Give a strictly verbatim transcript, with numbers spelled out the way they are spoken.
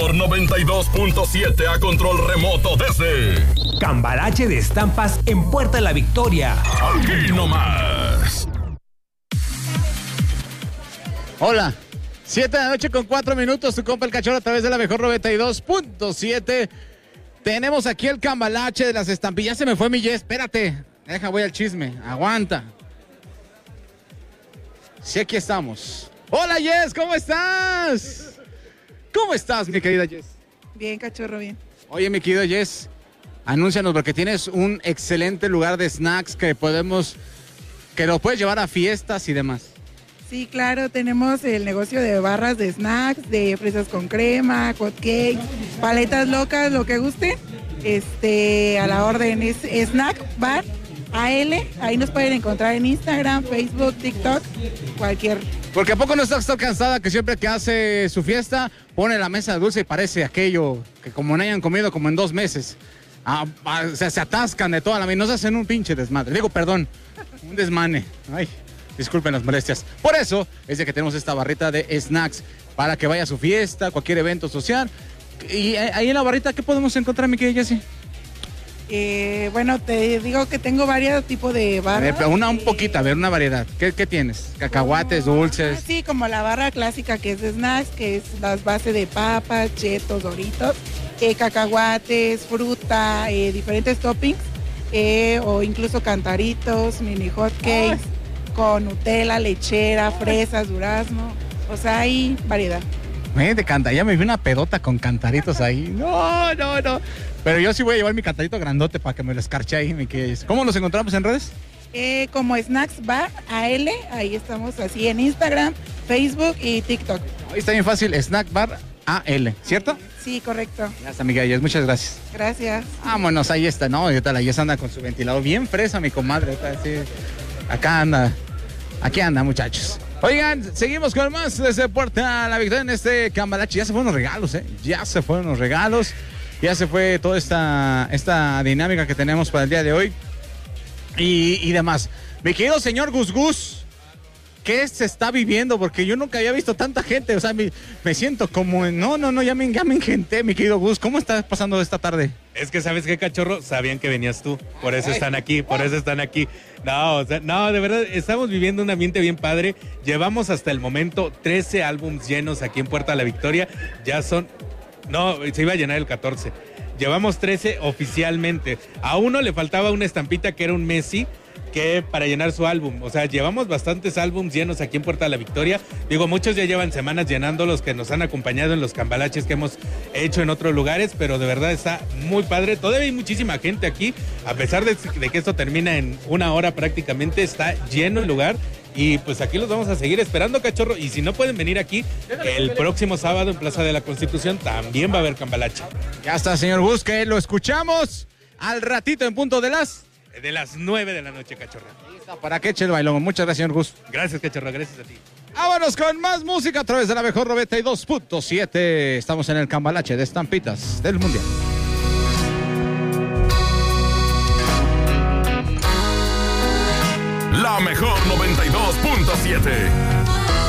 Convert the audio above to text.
mejor noventa y dos punto siete a control remoto desde Cambalache de Estampas en Puerta La Victoria. Aquí nomás. Hola. Siete de la noche con cuatro minutos, tu compa el Cachorro a través de la mejor noventa y dos punto siete. Tenemos aquí el Cambalache de las estampillas. Se me fue mi Jess, espérate. Deja, voy al chisme. Aguanta. Sí, aquí estamos. Hola Jess, ¿cómo estás? ¿Cómo estás, mi querida Jess? Bien, Cachorro, bien. Oye, mi querido Jess, anúncianos porque tienes un excelente lugar de snacks que podemos, que lo puedes llevar a fiestas y demás. Sí, claro, tenemos el negocio de barras de snacks, de fresas con crema, hot cakes, paletas locas, lo que guste. Este, a la orden es Snack Bar A L, ahí nos pueden encontrar en Instagram, Facebook, TikTok, cualquier. Porque ¿a poco no estás tan cansada que siempre que hace su fiesta pone la mesa dulce y parece aquello que como no hayan comido como en dos meses? Ah, ah, o sea, se atascan de toda la vida, no se hacen un pinche desmadre. Digo, perdón, un desmane. Ay. Disculpen las molestias. Por eso es de que tenemos esta barrita de snacks para que vaya a su fiesta, cualquier evento social. Y ahí en la barrita, ¿qué podemos encontrar, mi querida Jessie? Eh, bueno, te digo que tengo varios tipos de barras. Ver, una un eh, poquito, a ver, una variedad. ¿Qué, qué tienes? ¿Cacahuates, como, dulces? Ah, sí, como la barra clásica que es de snacks, que es las bases de papas, chetos, doritos, eh, cacahuates, fruta, eh, diferentes toppings, eh, o incluso cantaritos, mini hot cakes. Oh. Con Nutella, lechera, fresas, durazno, o sea, hay variedad. Me de canta, ya me vi una pedota con cantaritos ahí. No, no, no. Pero yo sí voy a llevar mi cantarito grandote para que me lo escarche ahí, mi querida. ¿Cómo nos encontramos en redes? Eh, como Snacks Bar A L, ahí estamos así en Instagram, Facebook y TikTok. Ahí está bien fácil, Snack Bar A L, ¿cierto? Sí, correcto. Ya está, mi querida, muchas gracias. Gracias. Vámonos, ahí está, ¿no? Ahorita la Jess anda con su ventilador bien fresa, mi comadre. Está así. Acá anda. Aquí anda, muchachos. Oigan, seguimos con más desde Puerta La Victoria en este Cambalache. Ya se fueron los regalos, ¿eh? Ya se fueron los regalos. Ya se fue toda esta, esta dinámica que tenemos para el día de hoy. Y, y demás. Mi querido señor Gus Gus, ¿qué se está viviendo? Porque yo nunca había visto tanta gente. O sea, me, me siento como... No, no, no, ya me, ya me engenté, mi querido Gus. ¿Cómo estás pasando esta tarde? Es que, ¿sabes qué, Cachorro? Sabían que venías tú. Por eso están aquí, por eso están aquí. No, o sea, no, de verdad, estamos viviendo un ambiente bien padre. Llevamos hasta el momento trece álbums llenos aquí en Puerta La Victoria. Ya son... No, se iba a llenar el catorce. Llevamos trece oficialmente. A uno le faltaba una estampita que era un Messi, que para llenar su álbum. O sea, llevamos bastantes álbums llenos aquí en Puerta La Victoria. Digo, muchos ya llevan semanas llenándolos, que nos han acompañado en los cambalaches que hemos hecho en otros lugares, pero de verdad está muy padre. Todavía hay muchísima gente aquí, a pesar de, de que esto termina en una hora prácticamente, está lleno el lugar. Y pues aquí los vamos a seguir esperando, Cachorro. Y si no pueden venir aquí, el próximo sábado en Plaza de la Constitución también va a haber cambalache. Ya está, señor Gus, que lo escuchamos al ratito en punto de las... De las nueve de la noche, Cachorro. Ahí está, para que eche el bailón. Muchas gracias, señor Gus. Gracias, Cachorro, gracias a ti. Vámonos con más música a través de la mejor noventa y dos punto siete. Estamos en el Cambalache de Estampitas del Mundial. La mejor noventa y dos punto siete.